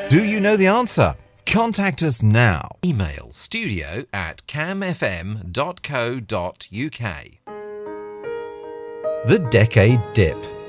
Do you know the answer? Contact us now. Email studio@camfm.co.uk. The Decade Dip.